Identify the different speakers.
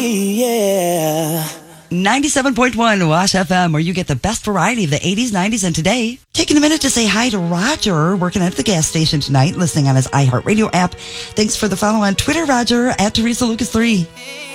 Speaker 1: Yeah.
Speaker 2: 97.1 Wash FM, where you get the best variety of the 80s, 90s, and today. Taking a minute to say hi to Roger, working at the gas station tonight, listening on his iHeartRadio app. Thanks for the follow on Twitter, Roger, at Teresa Lucas 3.